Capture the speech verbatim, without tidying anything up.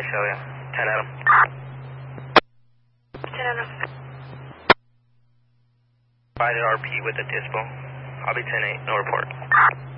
Celia. ten Adam. ten Adam. Provided R P with a dispo. I'll be ten eight, no report.